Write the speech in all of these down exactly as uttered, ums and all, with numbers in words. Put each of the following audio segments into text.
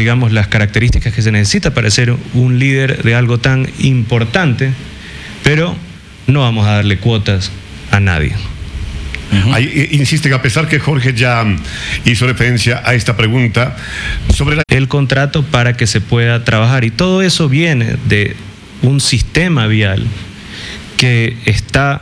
digamos, las características que se necesita para ser un líder de algo tan importante, pero no vamos a darle cuotas a nadie. Uh-huh. Ahí insiste, a pesar que Jorge ya hizo referencia a esta pregunta sobre la... el contrato para que se pueda trabajar, y todo eso viene de un sistema vial que está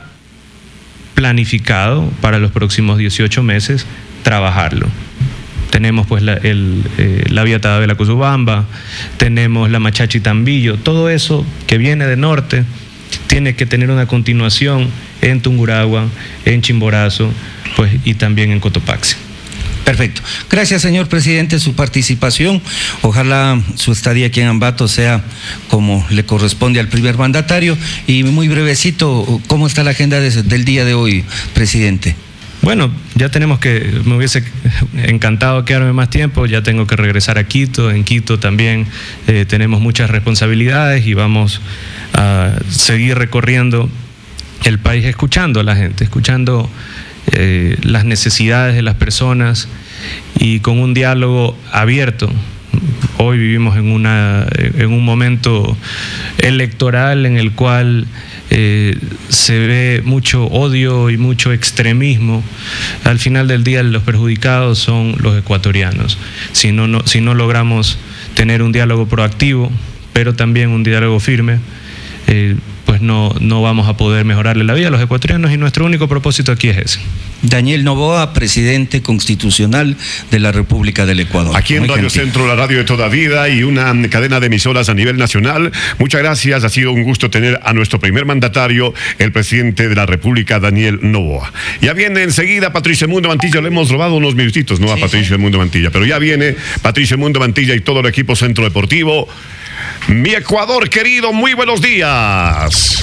planificado para los próximos dieciocho meses trabajarlo. Tenemos pues la, el, eh, la vía Tadabela-Cuzubamba, tenemos la Machachi-Tambillo, todo eso que viene de norte tiene que tener una continuación en Tungurahua, en Chimborazo, pues, y también en Cotopaxi. Perfecto. Gracias, señor presidente, su participación. Ojalá su estadía aquí en Ambato sea como le corresponde al primer mandatario. Y muy brevecito, ¿cómo está la agenda de, del día de hoy, presidente? Bueno, ya tenemos que, me hubiese encantado quedarme más tiempo, ya tengo que regresar a Quito. En Quito también eh, tenemos muchas responsabilidades y vamos a seguir recorriendo el país escuchando a la gente, escuchando eh, las necesidades de las personas y con un diálogo abierto. Hoy vivimos en, una, en un momento electoral en el cual eh, se ve mucho odio y mucho extremismo. Al final del día los perjudicados son los ecuatorianos. Si no, no, si no logramos tener un diálogo proactivo, pero también un diálogo firme, eh, pues no, no vamos a poder mejorarle la vida a los ecuatorianos, y nuestro único propósito aquí es ese. Daniel Noboa, presidente constitucional de la República del Ecuador. Aquí en Muy Radio gentil. Centro, la radio de toda vida y una cadena de emisoras a nivel nacional. Muchas gracias, ha sido un gusto tener a nuestro primer mandatario, el presidente de la República, Daniel Noboa. Ya viene enseguida Patricio Mundo Mantilla, le hemos robado unos minutitos, no a sí, Patricio sí. Mundo Mantilla, pero ya viene Patricio Mundo Mantilla y todo el equipo Centro Deportivo. Mi Ecuador querido, muy buenos días.